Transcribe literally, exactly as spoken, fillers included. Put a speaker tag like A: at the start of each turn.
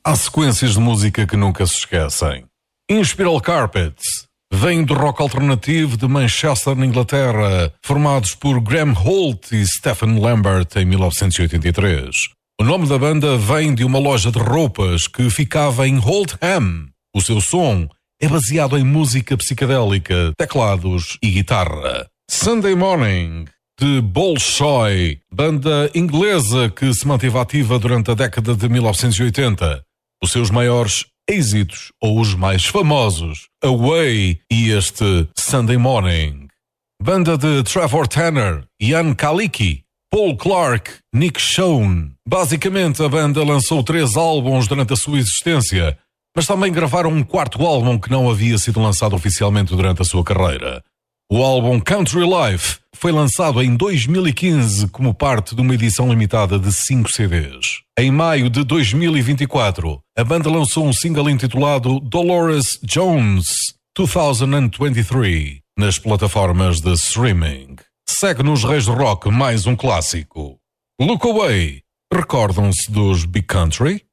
A: Há sequências de música que nunca se esquecem. Inspiral Carpets vem do rock alternativo de Manchester, na Inglaterra, formados por Graham Holt e Stephen Lambert em mil novecentos e oitenta e três. O nome da banda vem de uma loja de roupas que ficava em Oldham. O seu som é baseado em música psicadélica, teclados e guitarra. Sunday Morning, de Bolshoi, banda inglesa que se manteve ativa durante a década de mil novecentos e oitenta. Os seus maiores êxitos, ou os mais famosos, Away e este Sunday Morning. Banda de Trevor Tanner, Ian Kalicki, Paul Clark, Nick Schoen. Basicamente, a banda lançou três álbuns durante a sua existência, mas também gravaram um quarto álbum que não havia sido lançado oficialmente durante a sua carreira. O álbum Country Life foi lançado em dois mil e quinze como parte de uma edição limitada de cinco C Ds. Em maio de dois mil e vinte e quatro, a banda lançou um single intitulado Dolores Jones dois mil e vinte e três nas plataformas de streaming. Segue nos Reis do Rock mais um clássico. Look Away. Recordam-se dos Big Country?